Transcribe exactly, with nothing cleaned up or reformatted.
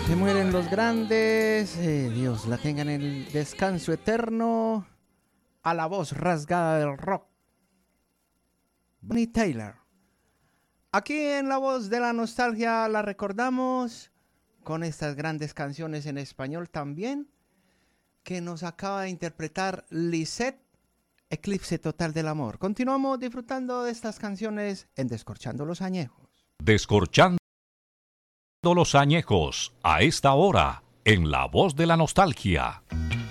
Se mueren los grandes, eh, Dios la tenga en el descanso eterno. A la voz rasgada del rock, Bonnie Tyler. Aquí en La Voz de la Nostalgia la recordamos con estas grandes canciones en español también, que nos acaba de interpretar Lisette, Eclipse Total del Amor. Continuamos disfrutando de estas canciones en Descorchando los Añejos. Descorchando los Añejos, a esta hora, en La Voz de la Nostalgia.